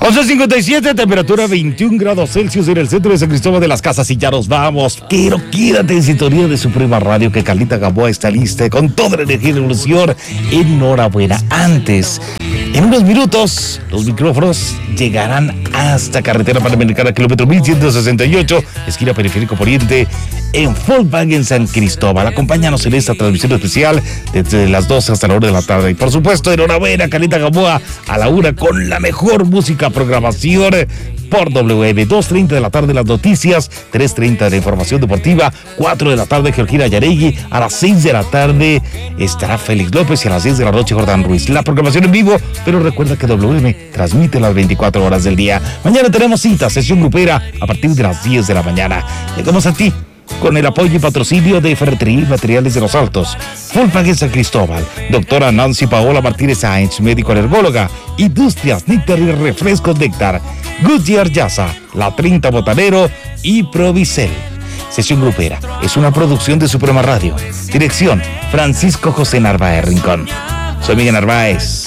11:57, temperatura 21 grados Celsius en el centro de San Cristóbal de las Casas, y ya nos vamos. Pero quédate en sintonía de Suprema Radio, que Carlita Gamboa está lista con toda la energía de evolución. Enhorabuena. Antes, en unos minutos, los micrófonos llegarán hasta Carretera Panamericana, kilómetro 1168, esquina Periférico Poniente, en Volkswagen San Cristóbal. Acompáñanos en esta transmisión especial desde las 12 hasta la 1 de la tarde. Y por supuesto, enhorabuena, Carlita Gamboa, a la 1 con la mejor música, programación por WM. 2:30 de la tarde las noticias, 3:30 de información deportiva, 4 de la tarde Georgina Yaregui, a las 6 de la tarde estará Félix López y a las 10 de la noche Jordán Ruiz. La programación en vivo, pero recuerda que WM transmite las 24 horas del día. Mañana tenemos cita, sesión grupera a partir de las 10 de la mañana. Llegamos a ti con el apoyo y patrocinio de Ferretería y Materiales de los Altos, Volkswagen San Cristóbal, doctora Nancy Paola Martínez Sáenz, médico alergóloga, Industrias Néctar y Refrescos Néctar, Goodyear Yasa, La 30 Botanero y Provicel. Sesión grupera es una producción de Suprema Radio. Dirección, Francisco José Narváez Rincón. Soy Miguel Narváez.